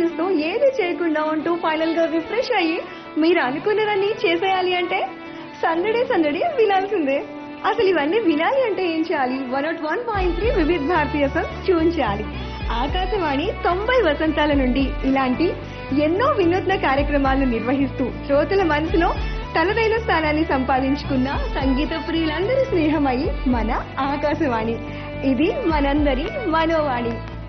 ఆలోచిస్తూ ఏది చేయకుండా ఉంటూ ఫైనల్ గా రిఫ్రెష్ అయ్యి మీరు అనుకున్నదాన్ని చేసేయాలి అంటే సందడే సందడి వినాల్సిందే. అసలు ఇవన్నీ వినాలి అంటే ఏం చేయాలి? 101.3 వివిధ భారతీయ ట్యూన్ చేయాలి. ఆకాశవాణి 90 వసంతాల నుండి ఇలాంటి ఎన్నో వినూత్న కార్యక్రమాలను నిర్వహిస్తూ శ్రోతల మనసులో తనదైన స్థానాన్ని సంపాదించుకున్న సంగీత ప్రియులందరి స్నేహమై మన ఆకాశవాణి. ఇది మనందరి మనోవాణి.